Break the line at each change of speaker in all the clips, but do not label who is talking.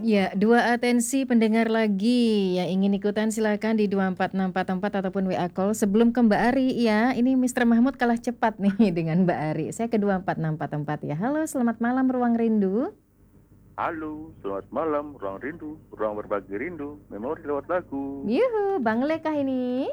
Ya, dua atensi pendengar lagi yang ingin ikutan silakan di 24644 ataupun WA call sebelum ke Mbak Ari ya. Ini Mister Mahmud kalah cepat nih dengan Mbak Ari. Saya ke 24644 ya. Halo, selamat malam Ruang Rindu.
Halo, selamat malam, ruang rindu, ruang berbagi rindu, memori lewat lagu.
Yuhu, Bang Le kah ini?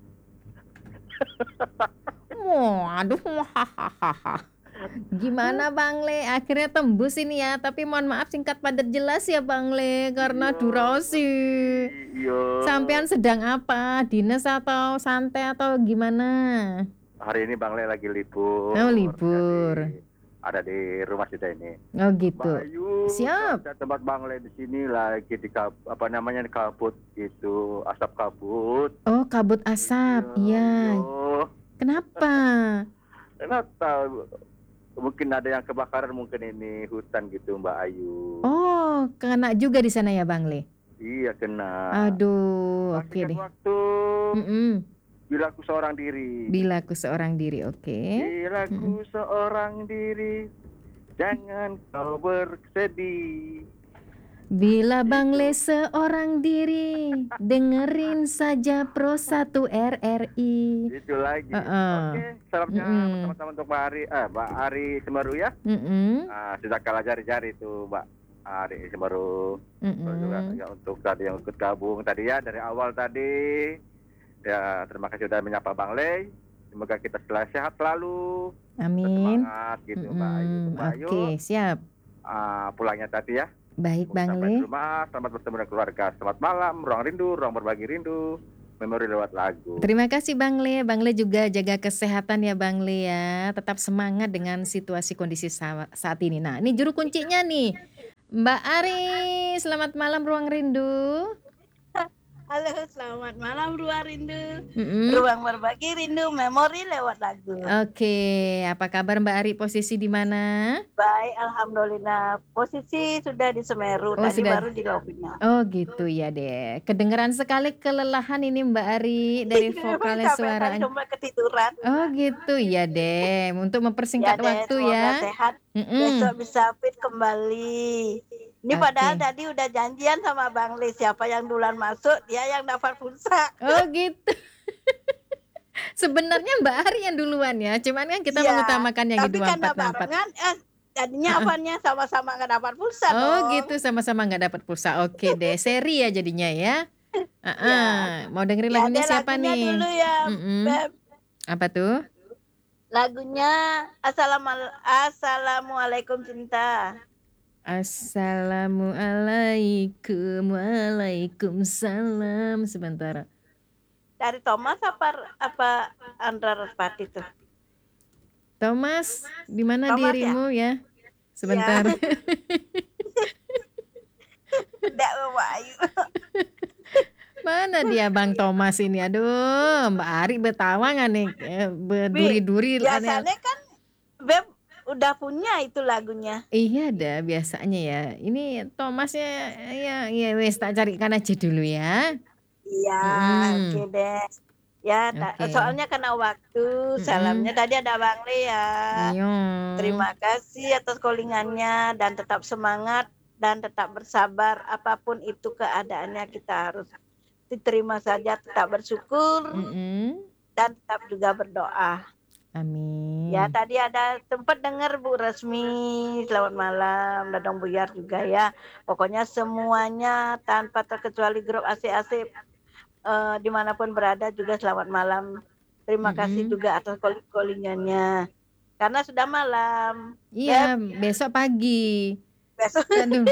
Waduh, hahaha. Gimana Bang Le? Akhirnya tembus ini ya. Tapi mohon maaf singkat padat jelas ya Bang Le karena
Iya,
durasi.
iya.
Sampean sedang apa? Dinas atau santai atau gimana?
Hari ini Bang Le lagi libur.
Oh, libur.
Jadi ada di rumah kita ini.
Oh
Mbak
gitu.
Ayu,
Siap.
cuaca tempat Bang Le di sini lagi di kabut gitu, asap kabut.
Oh, kabut asap.
Iya.
Iya. Kenapa?
Enak tahu. Mungkin ada yang kebakaran mungkin ini hutan gitu Mbak Ayu.
Oh, kena juga di sana ya Bang Le?
Iya kena.
Aduh, oke
Pastikan
deh.
waktu.
Mm-mm.
Bila aku seorang diri.
Bila aku seorang diri, oke.
Bila aku seorang diri, jangan kau bersedih.
Bila Bang Le seorang diri, dengerin saja Pro 1 RRI.
Itu lagi.
Heeh.
Oke, salamnya
Mm-mm.
teman-teman untuk Mbak Ari Semeru ya.
Mm-mm.
Sudah kalah jari-jari tuh Mbak Ari Semeru. Terus juga ya, untuk tadi yang ikut gabung tadi ya dari awal tadi. Ya, terima kasih sudah menyapa Bang Le. Semoga kita sehat selalu.
Amin.
Semangat gitu Mbak Ayu. Mbak Ayu,
Oke, siap.
pulangnya tadi ya.
Baik Bang
Sampai di
Le.
rumah, selamat bertemu dengan keluarga. Selamat malam, ruang rindu, ruang berbagi rindu, memori lewat lagu.
Terima kasih Bang Le. Bang Le juga jaga kesehatan ya Bang Le ya. Tetap semangat dengan situasi kondisi saat ini. Nah, ini juru kuncinya nih. Mbak Ari, selamat malam Ruang Rindu.
Halo, selamat malam Ruang Rindu.
Mm-mm.
Ruang berbagi rindu, memori lewat lagu.
Oke, apa kabar Mbak Ari? Posisi di mana?
Baik, alhamdulillah. Posisi sudah di Semeru, tadi
sudah.
baru di lobinya.
Oh gitu ya deh. Kedengeran sekali kelelahan ini Mbak Ari dari vokalnya suaranya.
Cuma ketiduran.
Oh gitu ya deh. Untuk mempersingkat
Ya deh,
waktu
semoga
ya.
sehat. Besok bisa fit kembali. Ini padahal tadi udah janjian sama Bang Le, siapa yang duluan masuk, dia yang dapat pulsa.
Oh gitu. Sebenarnya Mbak Ari yang duluan ya, cuman kan kita mengutamakan yang di 2464.
Tapi karena barengan, jadinya apanya sama-sama nggak dapat pulsa dong.
Oh gitu, sama-sama nggak dapat pulsa. Oke deh, seri ya jadinya ya. Mau dengerin lagunya siapa nih?
Dulu ya, Beb.
Apa tuh?
Lagunya Assalamualaikum Cinta.
Assalamualaikum, waalaikumsalam. Sebentar.
Dari Thomas apa Andra Respati tuh?
Thomas, di mana dirimu ya? Sebentar.
Tidak Wayu.
Mana dia Bang Thomas ini? Aduh, Mbak Ari betawangan nih, berduri-duri.
Biasanya kan Beb udah punya itu lagunya.
Iya dah biasanya ya. Ini Thomasnya ya wes tak carikan aja dulu ya.
Iya, oke deh. Ya, soalnya karena waktu, salamnya tadi ada Bang Le ya. Terima kasih atas callingannya dan tetap semangat dan tetap bersabar apapun itu keadaannya, kita harus diterima saja, tetap bersyukur dan tetap juga berdoa.
Amin.
Ya, tadi ada sempat dengar Bu Resmi, selamat malam, Dadong Buyar juga ya. Pokoknya semuanya tanpa terkecuali grup AC-AC dimanapun berada juga selamat malam. Terima kasih juga atas callingannya. Karena sudah malam.
Iya, besok pagi.
Besok.
Aduh.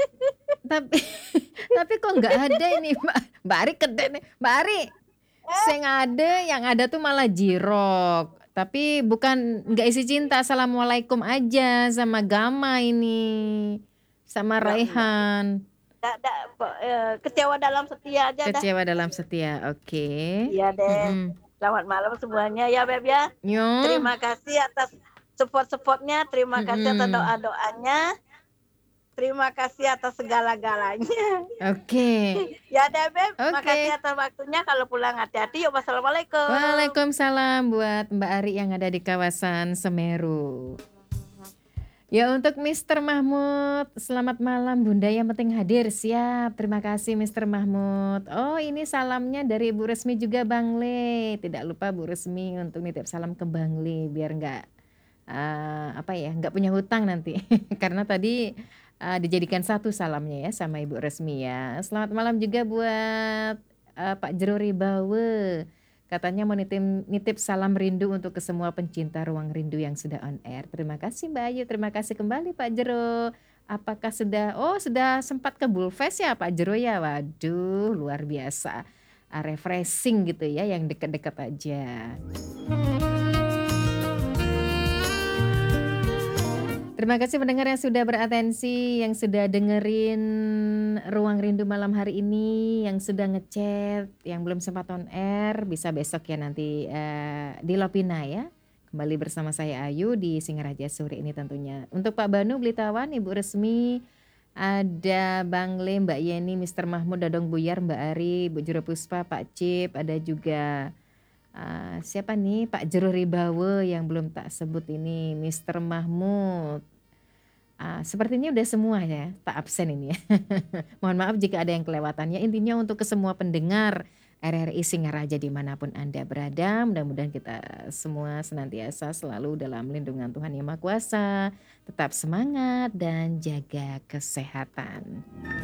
Tapi kok nggak ada ini Mbak Ari kedek nih. Mbak Ari, yang ada tuh malah jirok. Tapi bukan nggak isi cinta, assalamualaikum aja sama Gama ini, sama Raihan.
Kecewa dalam setia aja.
Kecewa dalam setia, oke.
Iya deh. Selamat malam semuanya ya Beb ya. Terima kasih atas support-supportnya, terima kasih atas doa-doanya. Terima kasih atas segala-galanya.
Oke.
Ya deh Beb, makasih atas waktunya. Kalau pulang hati-hati. Yuk, wassalamualaikum.
Waalaikumsalam buat Mbak Ari yang ada di kawasan Semeru. Ya untuk Mister Mahmud, selamat malam Bunda yang penting hadir. Siap, terima kasih Mister Mahmud. Oh ini salamnya dari Bu Resmi juga Bang Le. Tidak lupa Bu Resmi untuk nitip salam ke Bang Le biar nggak apa ya, nggak punya hutang nanti. Karena tadi dijadikan satu salamnya ya sama Ibu Resmi ya. Selamat malam juga buat Pak Jero Ribawe. Katanya mau nitip salam rindu untuk ke semua pencinta Ruang Rindu yang sudah on air. Terima kasih Mbak Ayu, terima kasih kembali Pak Jero. Apakah sudah sempat ke Bulfest ya Pak Jero ya? Waduh, luar biasa. Refreshing gitu ya yang dekat-dekat aja. Terima kasih pendengar yang sudah beratensi, yang sudah dengerin Ruang Rindu malam hari ini, yang sudah ngechat, yang belum sempat on air, bisa besok ya nanti di Lopina ya. Kembali bersama saya Ayu di Singaraja sore ini tentunya. Untuk Pak Banu Blitawan, Ibu Resmi, ada Bang Le, Mbak Yeni, Mister Mahmud, Dadong Buyar, Mbak Ari, Bu Jero Puspa, Pak Cip, ada juga siapa nih Pak Jero Ribawe yang belum tak sebut ini, Mister Mahmud. Sepertinya udah semua ya, tak absen ini ya. Mohon maaf jika ada yang kelewatannya. Intinya untuk ke semua pendengar RRI Singaraja dimanapun Anda berada, mudah-mudahan kita semua senantiasa selalu dalam lindungan Tuhan Yang Maha Kuasa. Tetap semangat dan jaga kesehatan.